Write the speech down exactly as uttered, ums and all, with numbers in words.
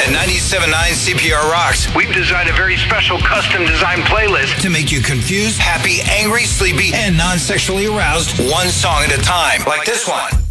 At ninety-seven point nine C P R Rocks, we've designed a very special custom designed playlist to make you confused, happy, angry, sleepy, and non-sexually aroused one song at a time, like this one.